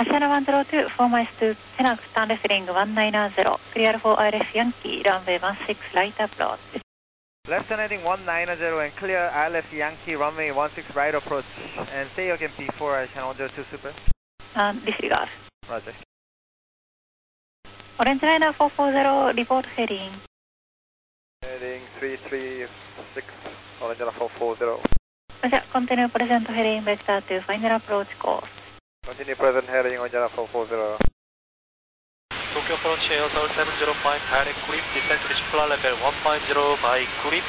Ashana 102, 4 miles to Tenax, turn left heading 190, clear for ILS Yankee, runway 16 right approach. Left turn heading 190 and clear ILS Yankee, runway 16 right approach. And say again before Ashana 102 Super. Disregard. Roger. Orange Liner 440, report heading. Heading 336, Orange Liner 440. Roger, continue present heading vector to final approach course. Continue present heading Orange Liner 440. Tokyo approach Air Seoul 705, direct grip, descent to reach flight level 150 by grip.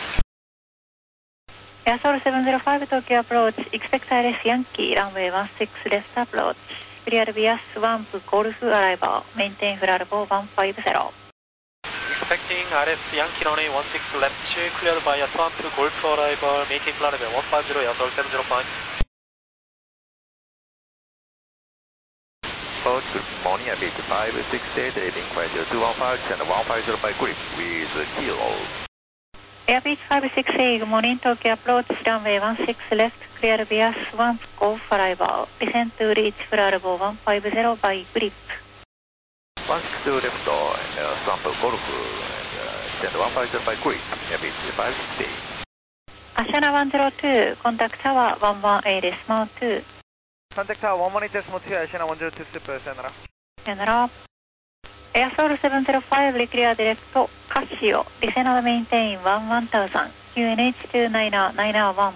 Air Seoul 705, Tokyo approach, expect ILS Yankee, runway 16 left approach. Clear via Swamp, Golf arrival, maintain flight level 150. Expecting RS Yankee runway 16 left, cleared by a Swamp, Golf arrival, maintain flight level 150, Air Seoul 705. Good morning, Airbeat 568, heading Quadrant 215 and 150 by grip with Kilo. Airbeat 568, good morning, Tokyo approach, runway 16 left, clear via Swamp, Golf arrival, descent to reach flight level 150 by grip. 162 left and Swamp Golf and descent 150 by grip, Airbeat 568. Ashana 102, contact tower 118 decimal 2. Contact tower 118 decimal 2, Ashana 102 Super, Senra. Senra. Air Seoul 705, reclear direct Casio, descend and maintain 1000, QNH 29901.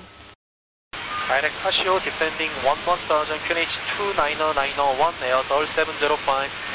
Direct Casio descending 1000, QNH 29901, Air Seoul 705.